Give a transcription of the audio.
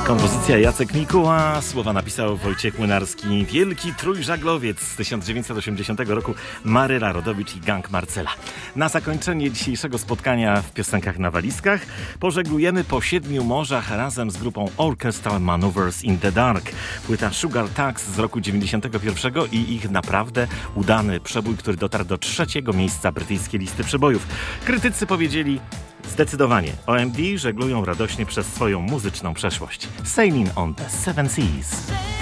Kompozycja Jacek Mikuła, słowa napisał Wojciech Młynarski, wielki trójżaglowiec z 1980 roku, Maryla Rodowicz i Gang Marcela. Na zakończenie dzisiejszego spotkania w Piosenkach na walizkach pożeglujemy po 7 morzach razem z grupą Orchestral Manoeuvres in the Dark. Płyta Sugar Tax z roku 91 i ich naprawdę udany przebój, który dotarł do 3. miejsca brytyjskiej listy przebojów. Krytycy powiedzieli: zdecydowanie, OMD żeglują radośnie przez swoją muzyczną przeszłość. Sailing on the Seven Seas.